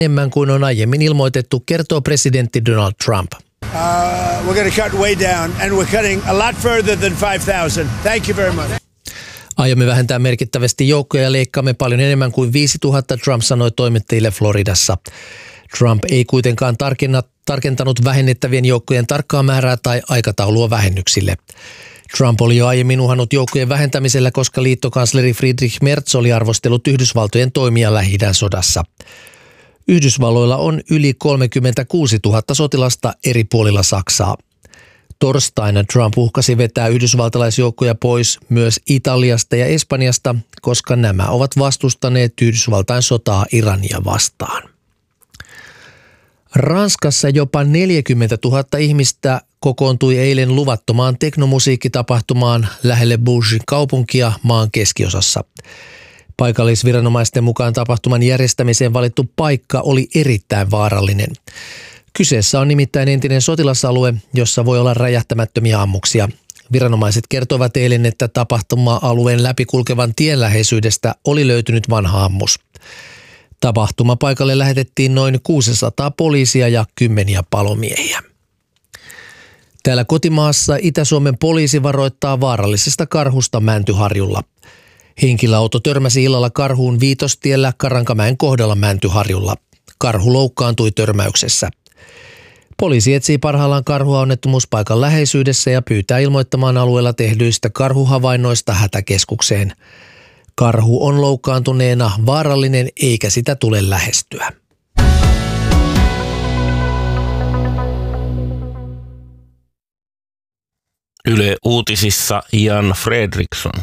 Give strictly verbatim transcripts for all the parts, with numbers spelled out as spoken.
enemmän kuin on aiemmin ilmoitettu, kertoo presidentti Donald Trump. Uh, we're going to cut way down and we're cutting a lot further than five thousand. Thank you very much. Aiomme vähentää merkittävästi joukkoja ja leikkaamme paljon enemmän kuin viisituhatta, Trump sanoi toimittajille Floridassa. Trump ei kuitenkaan tarkentanut vähennettävien joukkojen tarkkaa määrää tai aikataulua vähennyksille. Trump oli jo aiemmin uhannut joukkojen vähentämisellä, koska liittokansleri Friedrich Merz oli arvostellut Yhdysvaltojen toimia Lähi-idän sodassa. Yhdysvalloilla on yli kolmekymmentäkuusituhatta sotilasta eri puolilla Saksaa. Torstaina Trump uhkasi vetää yhdysvaltalaisjoukkoja pois myös Italiasta ja Espanjasta, koska nämä ovat vastustaneet Yhdysvaltain sotaa Irania vastaan. Ranskassa jopa neljäkymmentätuhatta ihmistä kokoontui eilen luvattomaan teknomusiikkitapahtumaan lähelle Bourgin kaupunkia maan keskiosassa. Paikallisviranomaisten mukaan tapahtuman järjestämiseen valittu paikka oli erittäin vaarallinen. Kyseessä on nimittäin entinen sotilasalue, jossa voi olla räjähtämättömiä ammuksia. Viranomaiset kertovat eilen, että tapahtuma-alueen läpikulkevan tien läheisyydestä oli löytynyt vanha ammus. Tapahtumapaikalle lähetettiin noin kuusisataa poliisia ja kymmeniä palomiehiä. Täällä kotimaassa Itä-Suomen poliisi varoittaa vaarallisesta karhusta Mäntyharjulla. Henkilöauto törmäsi illalla karhuun Viitostiellä Karankamäen kohdalla Mäntyharjulla. Karhu loukkaantui törmäyksessä. Poliisi etsii parhaillaan karhua onnettomuuspaikan läheisyydessä ja pyytää ilmoittamaan alueella tehdyistä karhuhavainnoista hätäkeskukseen. Karhu on loukkaantuneena vaarallinen eikä sitä tule lähestyä. Yle Uutisissa Jan Fredriksson.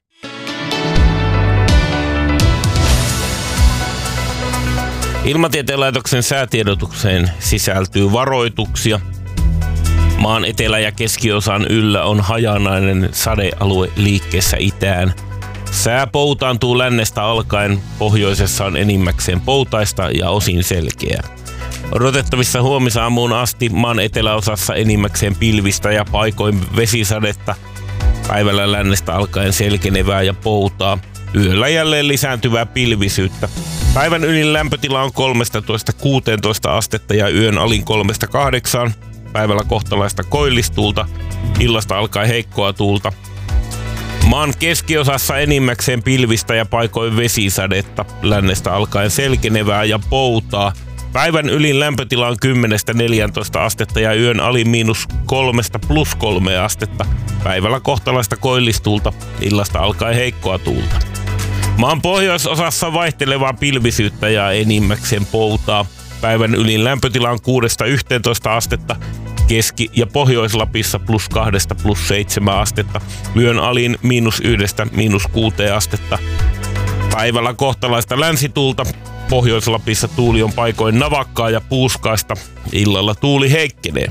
Ilmatieteen laitoksen säätiedotukseen sisältyy varoituksia. Maan etelä- ja keskiosan yllä on hajanainen sadealue liikkeessä itään. Sää poutaantuu lännestä alkaen, pohjoisessa on enimmäkseen poutaista ja osin selkeä. Odotettavissa huomisaamuun asti maan eteläosassa enimmäkseen pilvistä ja paikoin vesisadetta. Päivällä lännestä alkaen selkenevää ja poutaa. Yöllä jälleen lisääntyvää pilvisyyttä. Päivän ylin lämpötila on kolmetoista kuusitoista astetta ja yön alin kolmesta kahdeksaan. Päivällä kohtalaista koillistuulta, illasta alkaa heikkoa tuulta. Maan keskiosassa enimmäkseen pilvistä ja paikoin vesisadetta, lännestä alkaen selkenevää ja poutaa. Päivän ylin lämpötila on kymmenestä neljääntoista astetta ja yön alin miinus kolmesta plus kolme astetta. Päivällä kohtalaista koillistuulta, illasta alkaen heikkoa tuulta. Maan pohjoisosassa vaihtelevaa pilvisyyttä ja enimmäkseen poutaa. Päivän ylin lämpötila on kuudesta yhteentoista astetta, Keski- ja Pohjois-Lapissa plus kahdesta plus seitsemän astetta, yön alin miinus yhdestä miinus kuuteen astetta. Päivällä kohtalaista länsituulta, Pohjois-Lapissa tuuli on paikoin navakkaa ja puuskaista, illalla tuuli heikkenee.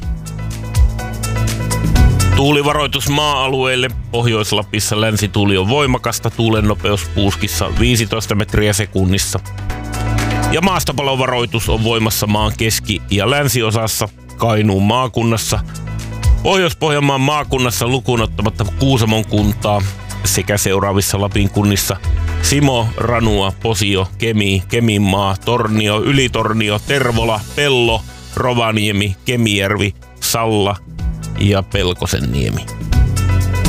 Tuulivaroitus maa-alueille, Pohjois-Lapissa länsituuli on voimakasta, tuulen nopeus puuskissa viisitoista metriä sekunnissa. Ja maastopalovaroitus on voimassa maan keski- ja länsiosassa, Kainuun maakunnassa, Pohjois-Pohjanmaan maakunnassa lukuun ottamatta Kuusamon kuntaa sekä seuraavissa Lapin kunnissa Simo, Ranua, Posio, Kemi, Keminmaa, Tornio, Ylitornio, Tervola, Pello, Rovaniemi, Kemijärvi, Salla ja Pelkosenniemi.